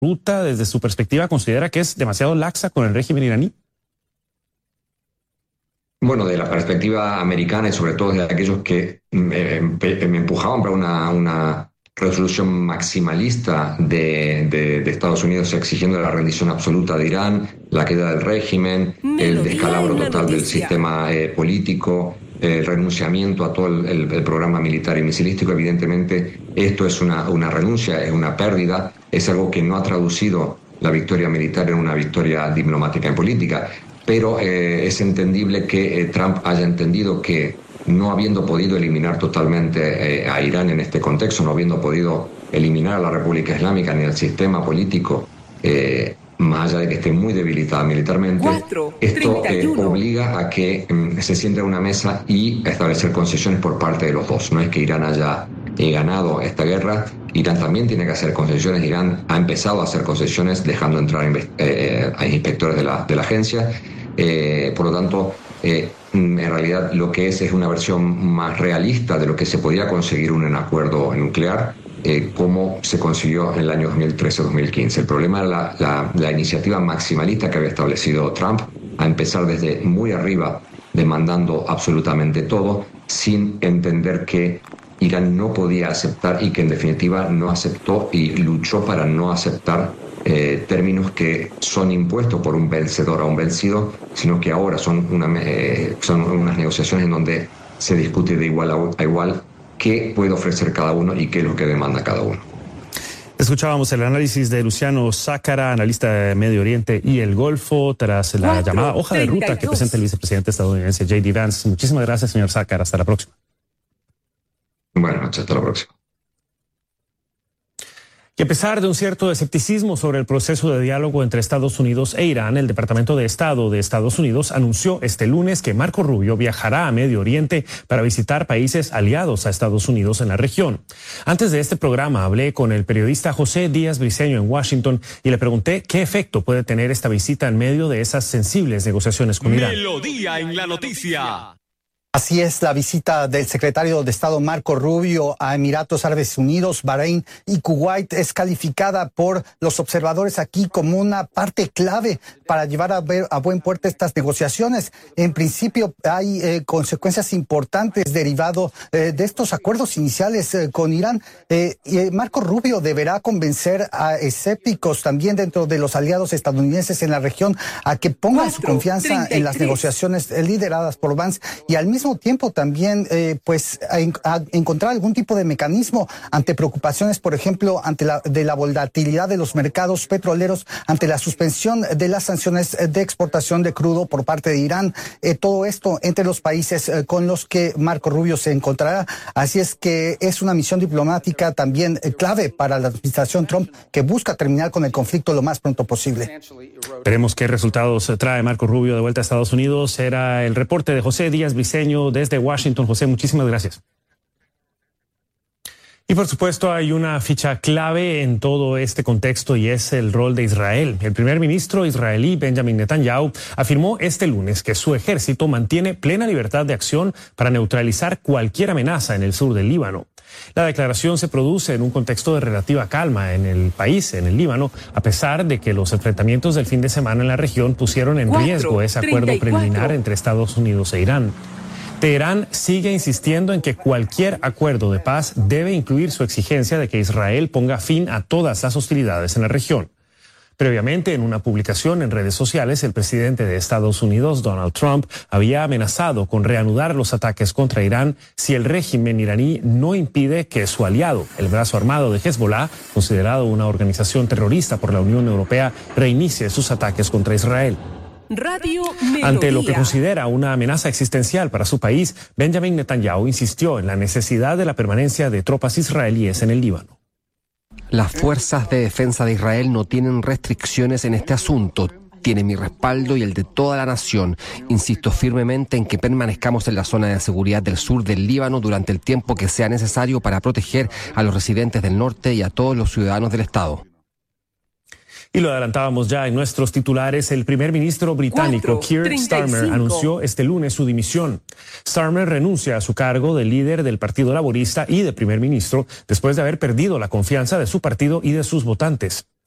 ruta, desde su perspectiva, considera que es demasiado laxa con el régimen iraní? Bueno, de la perspectiva americana y sobre todo de aquellos que me empujaban para una resolución maximalista de Estados Unidos exigiendo la rendición absoluta de Irán, la queda del régimen, el descalabro total del sistema político, el renunciamiento a todo el programa militar y misilístico. Evidentemente, esto es una renuncia, es una pérdida, es algo que no ha traducido la victoria militar en una victoria diplomática en política. Pero es entendible que Trump haya entendido que no habiendo podido eliminar totalmente a Irán en este contexto, no habiendo podido eliminar a la República Islámica ni al sistema político, más allá de que esté muy debilitada militarmente, esto obliga a que se siente a una mesa y a establecer concesiones por parte de los dos. No es que Irán haya ganado esta guerra, Irán también tiene que hacer concesiones. Irán ha empezado a hacer concesiones dejando entrar a inspectores de la agencia. Por lo tanto, en realidad lo que es una versión más realista de lo que se podía conseguir un acuerdo nuclear, como se consiguió en el año 2013-2015. El problema era la iniciativa maximalista que había establecido Trump, a empezar desde muy arriba, demandando absolutamente todo, sin entender que Irán no podía aceptar y que en definitiva no aceptó y luchó para no aceptar términos que son impuestos por un vencedor a un vencido, sino que ahora son unas negociaciones en donde se discute de igual a igual qué puede ofrecer cada uno y qué es lo que demanda cada uno. Escuchábamos el análisis de Luciano Zácara, analista de Medio Oriente y el Golfo, tras la llamada hoja de ruta que presenta el vicepresidente estadounidense J.D. Vance. Muchísimas gracias, señor Zácara. Hasta la próxima. Buenas noches, hasta la próxima. Y a pesar de un cierto escepticismo sobre el proceso de diálogo entre Estados Unidos e Irán, el Departamento de Estado de Estados Unidos anunció este lunes que Marco Rubio viajará a Medio Oriente para visitar países aliados a Estados Unidos en la región. Antes de este programa hablé con el periodista José Díaz Briceño en Washington y le pregunté qué efecto puede tener esta visita en medio de esas sensibles negociaciones con Irán. Melodía en la noticia. Así es, la visita del secretario de Estado Marco Rubio a Emiratos Árabes Unidos, Bahrein y Kuwait es calificada por los observadores aquí como una parte clave para llevar a buen puerto estas negociaciones. En principio hay consecuencias importantes derivado de estos acuerdos iniciales con Irán. Marco Rubio deberá convencer a escépticos también dentro de los aliados estadounidenses en la región a que pongan su confianza en las negociaciones lideradas por Vance y al mismo tiempo también a encontrar algún tipo de mecanismo ante preocupaciones, por ejemplo, ante la volatilidad de los mercados petroleros, ante la suspensión de las sanciones de exportación de crudo por parte de Irán. Todo esto entre los países con los que Marco Rubio se encontrará. Así es que es una misión diplomática también clave para la administración Trump, que busca terminar con el conflicto lo más pronto posible. Veremos qué resultados trae Marco Rubio de vuelta a Estados Unidos. Era el reporte de José Díaz Briceño desde Washington. José, muchísimas gracias. Y por supuesto hay una ficha clave en todo este contexto y es el rol de Israel. El primer ministro israelí Benjamin Netanyahu afirmó este lunes que su ejército mantiene plena libertad de acción para neutralizar cualquier amenaza en el sur del Líbano. La declaración se produce en un contexto de relativa calma en el país, en el Líbano, a pesar de que los enfrentamientos del fin de semana en la región pusieron en riesgo ese acuerdo preliminar entre Estados Unidos e Irán. Teherán sigue insistiendo en que cualquier acuerdo de paz debe incluir su exigencia de que Israel ponga fin a todas las hostilidades en la región. Previamente, en una publicación en redes sociales, el presidente de Estados Unidos, Donald Trump, había amenazado con reanudar los ataques contra Irán si el régimen iraní no impide que su aliado, el brazo armado de Hezbollah, considerado una organización terrorista por la Unión Europea, reinicie sus ataques contra Israel. Ante lo que considera una amenaza existencial para su país, Benjamin Netanyahu insistió en la necesidad de la permanencia de tropas israelíes en el Líbano. Las fuerzas de defensa de Israel no tienen restricciones en este asunto. Tiene mi respaldo y el de toda la nación. Insisto firmemente en que permanezcamos en la zona de seguridad del sur del Líbano durante el tiempo que sea necesario para proteger a los residentes del norte y a todos los ciudadanos del Estado. Y lo adelantábamos ya en nuestros titulares, el primer ministro británico Keir Starmer anunció este lunes su dimisión. Starmer renuncia a su cargo de líder del Partido Laborista y de primer ministro después de haber perdido la confianza de su partido y de sus votantes.